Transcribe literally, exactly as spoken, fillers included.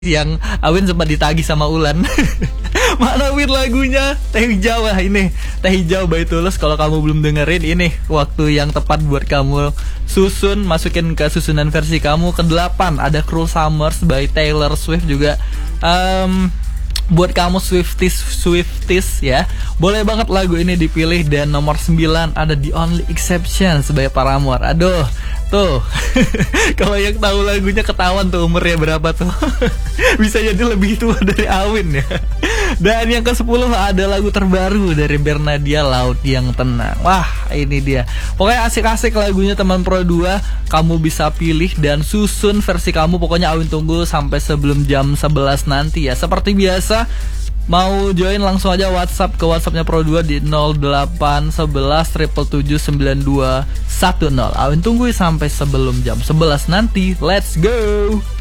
yang Awin sempat ditagih sama Ulan. Mana Win lagunya Teh Hijau. Wah ini Teh Hijau by Tulus. Kalau kamu belum dengerin, ini waktu yang tepat buat kamu susun, masukin ke susunan versi kamu. Kedelapan ada Cruel Summers by Taylor Swift juga. um, Buat kamu Swifties Swifties ya, boleh banget lagu ini dipilih. Dan nomor sembilan ada The Only Exception sebagai Paramore. Aduh, tuh kalau yang tahu lagunya ketahuan tuh umurnya berapa tuh. Bisa jadi lebih tua dari Awin ya. Dan yang ke sepuluh ada lagu terbaru dari Bernadia, Laut Yang Tenang. Wah ini dia, pokoknya asik-asik lagunya teman Pro dua. Kamu bisa pilih dan susun versi kamu. Pokoknya Awin tunggu sampai sebelum jam sebelas nanti ya. Seperti biasa, mau join langsung aja WhatsApp ke WhatsAppnya Pro dua di nol delapan sebelas tujuh tujuh sembilan dua satu nol. Awin tunggu sampai sebelum jam sebelas nanti. Let's go.